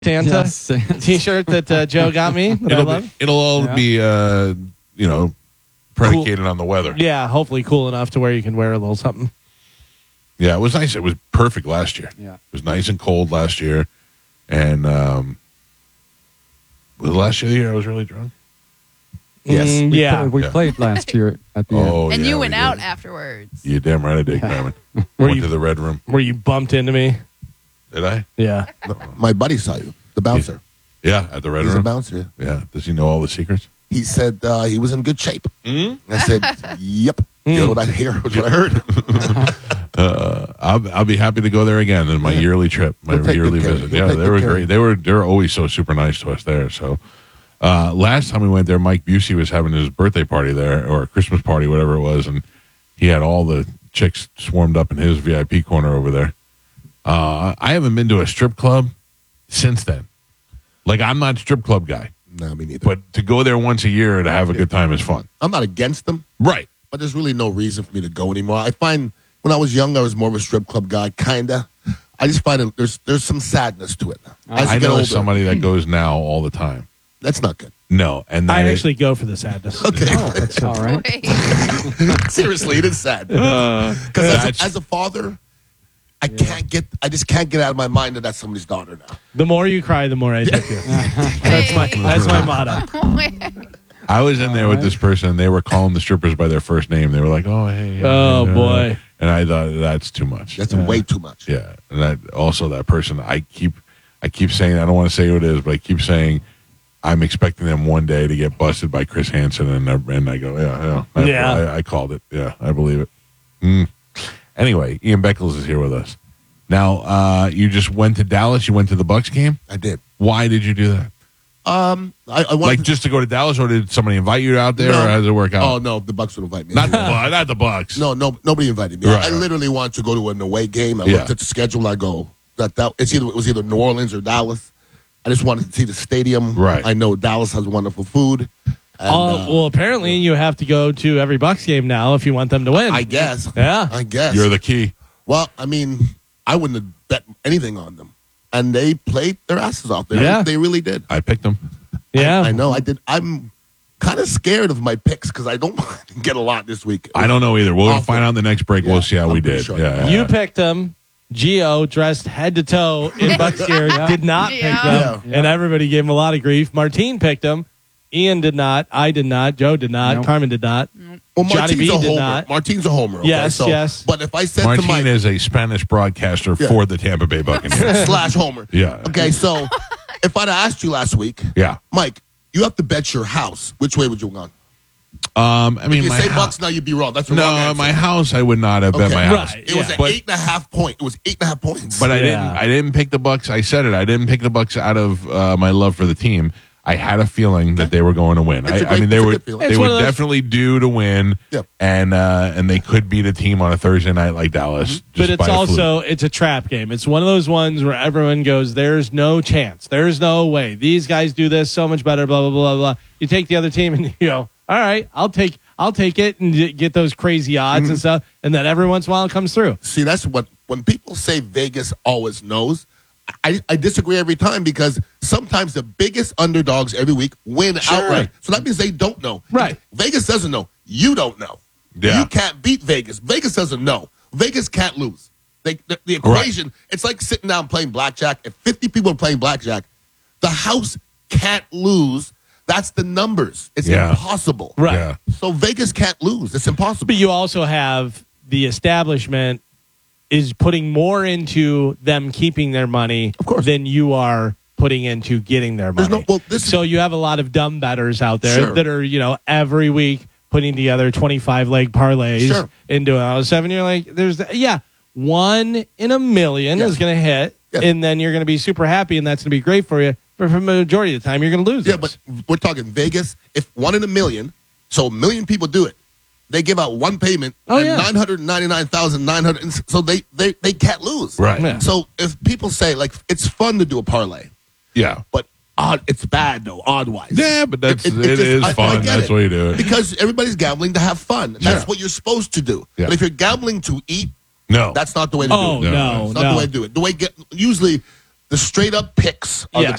Santa Yes. T-shirt that Joe got me. That I love. It'll all be, predicated on the weather. Yeah, hopefully cool enough to where you can wear a little something. Yeah, it was nice. It was perfect last year. Yeah. It was nice and cold last year. And was last year the year I was really drunk? Yes. We played last year at the end. Oh, And yeah, you we went out did. afterwards. You damn right I did, Carmen. Went to the red room. Where you bumped into me. Did I? Yeah. My buddy saw you, the bouncer. Yeah, at the red He's a room. bouncer. Yeah. Does he know all the secrets? He said he was in good shape. Mm-hmm. I said, "Yep." That's what I hear. That's what I heard. I'll be happy to go there again in my yearly trip, my We'll take yearly good care of visit. you. Yeah, We'll they take were good care great. They're always so super nice to us there. So last time we went there, Mike Busey was having his birthday party there, or a Christmas party, whatever it was, and he had all the chicks swarmed up in his VIP corner over there. I haven't been to a strip club since then. Like, I'm not a strip club guy, No, me neither. but to go there once a year to have a good time is fun. I'm not against them, Right. but there's really no reason for me to go anymore. I find when I was young, I was more of a strip club guy, kinda. I just find it, there's some sadness to it. As I you get know older, somebody that goes now all the time. that's not good. No, and I they- actually go for the sadness. Okay, That's all right. Wait. seriously, it is sad because that's- as a father, I just can't get out of my mind that that's somebody's daughter now. The more you cry, the more I take you. That's my motto. I was in there with this person, and they were calling the strippers by their first name. They were like, "Oh, hey." Oh, boy. And I thought that's too much. That's way too much. Yeah, and that also that person. I keep saying, I don't want to say who it is, but I keep saying I'm expecting them one day to get busted by Chris Hansen, and I go, yeah. I called it. Yeah, I believe it. Anyway, Ian Beckles is here with us. Now, you just went to Dallas. You went to the Bucks game. I did. Why did you do that? I wanted Like just to go to Dallas, or did somebody invite you out there, No. or how does it work out? Oh no, the Bucks would invite me. Not the Bucks. No, nobody invited me. Right, I literally wanted to go to an away game. I Yeah. looked at the schedule. I go it was either New Orleans or Dallas. I just wanted to see the stadium. Right. I know Dallas has wonderful food. And, Well, apparently you have to go to every Bucks game now if you want them to win. I guess. Yeah. I guess. You're the key. Well, I mean, I wouldn't have bet anything on them, and they played their asses off. They really did. I picked them. Yeah. I know. I did. I'm kind of scared of my picks because I don't get a lot this week. I don't know either. We'll Awful. find out in the next break. Yeah, We'll see how I'm we pretty did. sure. Yeah, You picked them. Gio, dressed head to toe in Bucks gear, did not pick them, Yeah. and everybody gave him a lot of grief. Martine picked them. Ian did not. I did not. Joe did not. Nope. Carmen did not. Well, Johnny Martine's B a did homer. not. Martine's a homer. Okay? Yes, yes. But if I said to Martin Mike is a Spanish broadcaster Yeah. for the Tampa Bay Buccaneers. / homer. Yeah. Okay, so if I'd have asked you last week, Yeah. Mike, you have to bet your house. Which way would you have gone? I mean, If you my say house. Bucks now, you'd be wrong. That's the wrong No, answer. my house. I would not have bet Okay. my house. Right. It was Yeah. an But- 8.5 point. It was 8.5 points. But Yeah. I didn't pick the Bucks. I said it. I didn't pick the Bucks out of my love for the team. I had a feeling that they were going to win. It's a I great- mean, they it's a were good feeling. It's they one were of those- definitely due to win. Yep. And they could beat a team on a Thursday night like Dallas. Just But it's by a fluke. also it's a trap game. It's one of those ones where everyone goes, "There's no chance. There's no way. These guys do this so much better." Blah blah blah blah. You take the other team and you go, "All right, I'll take it and get those crazy odds and stuff." And then every once in a while it comes through. See, that's what when people say Vegas always knows. I disagree every time because sometimes the biggest underdogs every week win outright. So that means they don't know. Right. Vegas doesn't know. You don't know. Yeah. You can't beat Vegas. Vegas doesn't know. Vegas can't lose. The equation, it's like sitting down playing blackjack. If 50 people are playing blackjack, the house can't lose. That's the numbers. It's Yeah. impossible. Right. Yeah. So Vegas can't lose. It's impossible. But you also have the establishment is putting more into them keeping their money Of course. than you are putting into getting their money. There's no- well, this is- so you have a lot of dumb bettors out there Sure. that are, every week putting together 25 leg parlays Sure. and doing all 7. You're like, one in a million Yeah. is going to hit, Yeah. and then you're going to be super happy, and that's going to be great for you. But for the majority of the time, you're going to lose. Yeah, those. but we're talking Vegas. If 1 in a million, so 1 million people do it, they give out one payment. Oh, and yeah. 999,900. So they can't lose. Right. Yeah. So if people say like it's fun to do a parlay, Yeah. but it's bad though, odd wise. Yeah, but it just- is I fun. get That's it. why you do it. Because everybody's gambling to have fun. That's Yeah. what you're supposed to do. Yeah. But if you're gambling to eat, No. that's not the way to Oh, do it. no, It's not no. the way to do it. Usually The straight up picks are Yes. the